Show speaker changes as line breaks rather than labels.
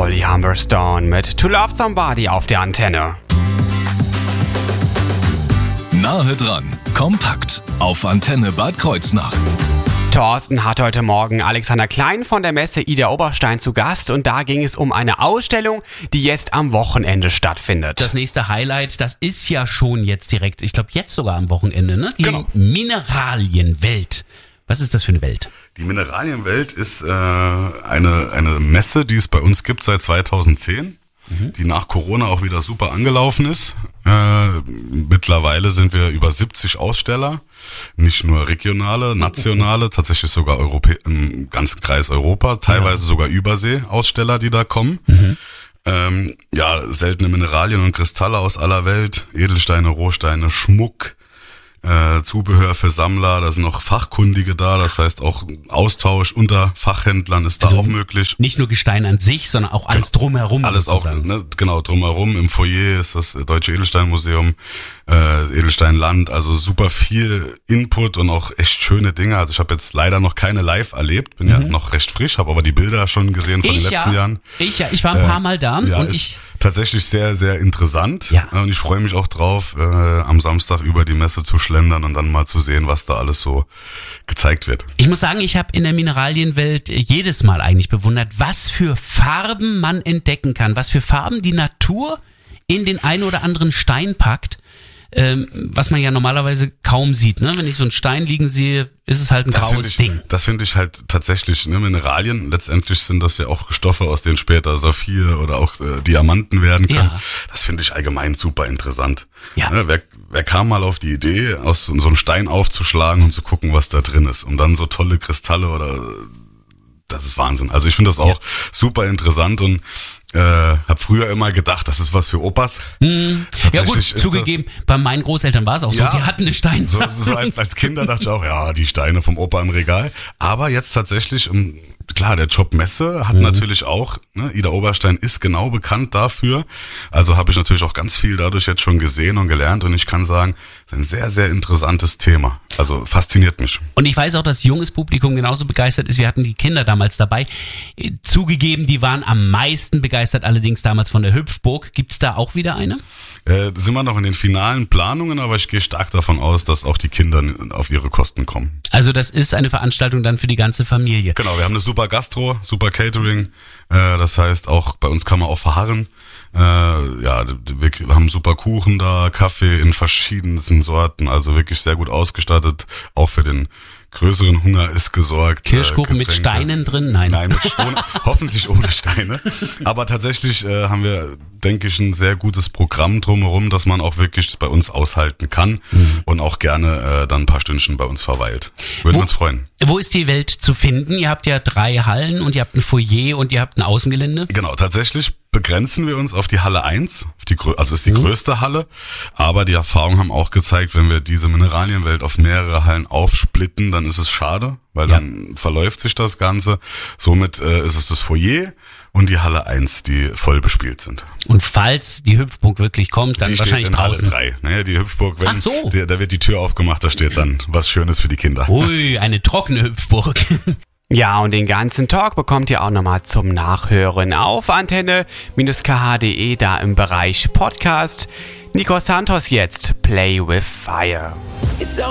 Molly Humberstone mit To Love Somebody auf der Antenne.
Nahe dran, kompakt auf Antenne Bad Kreuznach.
Thorsten hat heute Morgen Alexander Klein von der Messe Ida Oberstein zu Gast und da ging es um eine Ausstellung, die jetzt am Wochenende stattfindet.
Das nächste Highlight, das ist ja schon jetzt direkt, ich glaube jetzt sogar am Wochenende, ne? Die
Genau.
Mineralienwelt. Was ist das für eine Welt?
Die Mineralienwelt ist eine Messe, die es bei uns gibt seit 2010, die nach Corona auch wieder super angelaufen ist. Mittlerweile sind wir über 70 Aussteller, nicht nur regionale, nationale, tatsächlich sogar im ganzen Kreis Europa, teilweise sogar Übersee-Aussteller, die da kommen. Seltene Mineralien und Kristalle aus aller Welt, Edelsteine, Rohsteine, Schmuck, Zubehör für Sammler, da sind noch Fachkundige da, das heißt auch Austausch unter Fachhändlern ist da auch möglich.
Nicht nur Gestein an sich, sondern auch alles drumherum.
Alles
sozusagen.
auch, genau, drumherum. Im Foyer ist das Deutsche Edelsteinmuseum, Edelsteinland, also super viel Input und auch echt schöne Dinge. Also ich habe jetzt leider noch keine live erlebt, bin ja noch recht frisch, habe aber die Bilder schon gesehen von den letzten Jahren.
Ich war ein paar Mal da und
ist tatsächlich sehr, sehr interessant.
Ja.
Und ich freue mich auch drauf, am Samstag über die Messe zu schlendern und dann mal zu sehen, was da alles so gezeigt wird.
Ich muss sagen, ich habe in der Mineralienwelt jedes Mal eigentlich bewundert, was für Farben man entdecken kann, was für Farben die Natur in den einen oder anderen Stein packt, was man ja normalerweise kaum sieht. Ne? Wenn ich so einen Stein liegen sehe, ist es halt ein graues Ding.
Das finde ich halt tatsächlich, ne, Mineralien, letztendlich sind das ja auch Stoffe, aus denen später Saphir oder auch Diamanten werden können.
Ja.
Das finde ich allgemein super interessant.
Ja.
Ne, wer kam mal auf die Idee, aus so einem Stein aufzuschlagen und zu gucken, was da drin ist, um dann so tolle Kristalle das ist Wahnsinn. Also ich finde das auch super interessant und hab früher immer gedacht, das ist was für Opas.
Ja gut, zugegeben, bei meinen Großeltern war es auch so, die hatten eine Steinsammlung.
So als Kinder dachte ich auch, ja, die Steine vom Opa im Regal. Aber jetzt tatsächlich, klar, der Job Messe hat natürlich auch, ne, Ida Oberstein ist genau bekannt dafür. Also habe ich natürlich auch ganz viel dadurch jetzt schon gesehen und gelernt und ich kann sagen, es ist ein sehr, sehr interessantes Thema. Also fasziniert mich.
Und ich weiß auch, dass junges Publikum genauso begeistert ist. Wir hatten die Kinder damals dabei. Zugegeben, die waren am meisten begeistert, allerdings damals von der Hüpfburg. Gibt's da auch wieder eine?
Sind wir noch in den finalen Planungen, aber ich gehe stark davon aus, dass auch die Kinder auf ihre Kosten kommen.
Also das ist eine Veranstaltung dann für die ganze Familie.
Genau, wir haben eine super Gastro, super Catering. Das heißt, auch bei uns kann man auch verharren. Wir haben super Kuchen da, Kaffee in verschiedensten Sorten, also wirklich sehr gut ausgestattet. Auch für den größeren Hunger ist gesorgt.
Kirschkuchen mit Steinen drin? Nein,
hoffentlich ohne Steine. Aber tatsächlich haben wir, denke ich, ein sehr gutes Programm drumherum, dass man auch wirklich bei uns aushalten kann und auch gerne dann ein paar Stündchen bei uns verweilt. Würden wir uns freuen.
Wo ist die Welt zu finden? Ihr habt ja 3 Hallen und ihr habt ein Foyer und ihr habt ein Außengelände.
Genau, tatsächlich begrenzen wir uns auf die Halle 1, also ist die größte Halle, aber die Erfahrungen haben auch gezeigt, wenn wir diese Mineralienwelt auf mehrere Hallen aufsplitten, dann ist es schade, weil dann verläuft sich das Ganze. Somit ist es das Foyer und die Halle 1, die voll bespielt sind.
Und falls die Hüpfburg wirklich kommt, dann
die
wahrscheinlich
steht in
draußen.
Halle 3. Naja, die Hüpfburg,
Ach so.
Da wird die Tür aufgemacht, da steht dann was Schönes für die Kinder.
Ui, eine trockene Hüpfburg.
Ja, und den ganzen Talk bekommt ihr auch nochmal zum Nachhören auf antenne-kh.de, da im Bereich Podcast. Nico Santos jetzt, Play with Fire.